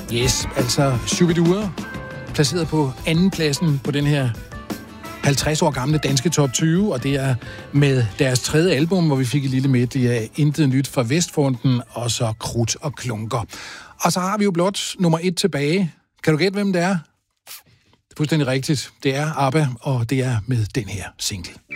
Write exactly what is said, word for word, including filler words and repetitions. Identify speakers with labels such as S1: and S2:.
S1: Yes, altså Shubidua, placeret på anden pladsen på den her halvtreds år gamle danske top tyve, og det er med deres tredje album, hvor vi fik et lille medley af Intet Nyt fra Vestfronten, og så Krudt og Klunker. Og så har vi jo blot nummer et tilbage. Kan du gætte, hvem det er? Det er fuldstændig rigtigt. Det er ABBA, og det er med den her single.